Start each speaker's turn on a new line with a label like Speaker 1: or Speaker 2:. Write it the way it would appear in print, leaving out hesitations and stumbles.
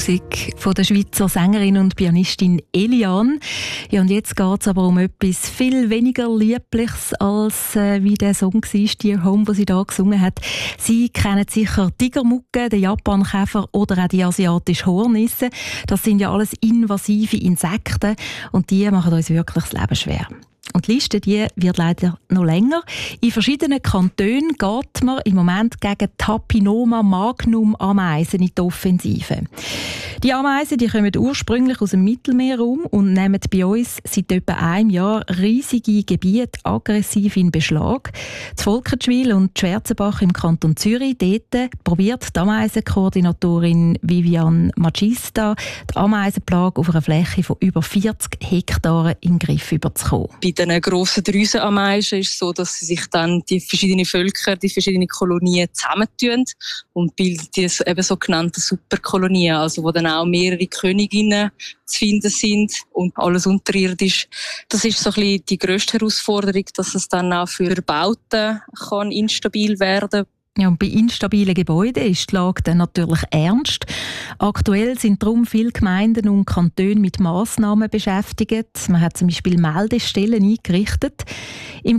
Speaker 1: Musik von der Schweizer Sängerin und Pianistin Eliane. Ja, und jetzt geht es aber um etwas viel weniger Liebliches als wie der Song war, «Dear Home», den sie da gesungen hat. Sie kennen sicher Tigermugge, den Japankäfer oder auch die asiatische Hornisse. Das sind ja alles invasive Insekten und die machen uns wirklich das Leben schwer. Und die Liste die wird leider noch länger. In verschiedenen Kantonen geht man im Moment gegen Tapinoma magnum Ameisen in die Offensive. Die Ameisen die kommen ursprünglich aus dem Mittelmeerraum und nehmen bei uns seit etwa einem Jahr riesige Gebiete aggressiv in Beschlag. Das Volkertschwil und Schwarzenbach im Kanton Zürich, dort probiert die Ameisenkoordinatorin Viviane Magista, die Ameisenplage auf einer Fläche von über 40 Hektaren in den Griff zu bekommen.
Speaker 2: Bei den grossen Drüsenameisen ist es so, dass sie sich dann die verschiedenen Völker, die verschiedenen Kolonien zusammentun und bilden die eben sogenannte Superkolonien, also wo dann auch mehrere Königinnen zu finden sind und alles unterirdisch. Das ist so ein bisschen die grösste Herausforderung, dass es dann auch für Bauten kann instabil werden kann.
Speaker 1: Ja, und bei instabilen Gebäuden ist die Lage dann natürlich ernst. Aktuell sind darum viele Gemeinden und Kantone mit Massnahmen beschäftigt. Man hat zum Beispiel Meldestellen eingerichtet. Im